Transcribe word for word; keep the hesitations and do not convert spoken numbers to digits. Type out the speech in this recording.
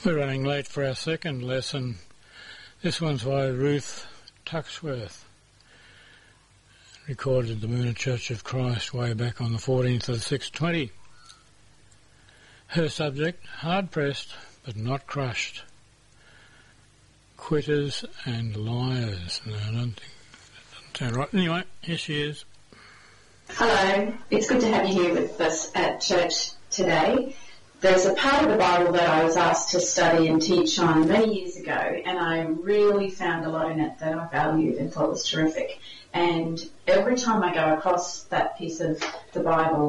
We're running late for our second lesson. This one's by Ruth Tuxworth, recorded at the Moona Church of Christ way back on the fourteenth of six twenty. Her subject, hard-pressed but not crushed. Quitters and liars. No, I don't think that doesn't sound right. Anyway, here she is. Hello, it's good to have you here with us at church today. There's a part of the Bible that I was asked to study and teach on many years ago, and I really found a lot in it that I valued and thought was terrific. And every time I go across that piece of the Bible,